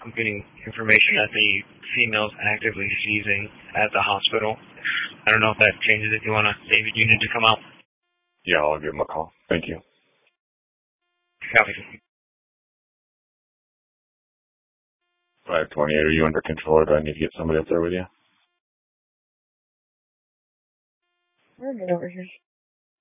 I'm getting information that the female's actively seizing at the hospital. I don't know if that changes it. David, you need to come out. Yeah, I'll give him a call. Thank you. Copy. 528, are you under control, or do I need to get somebody up there with you? We're good over here.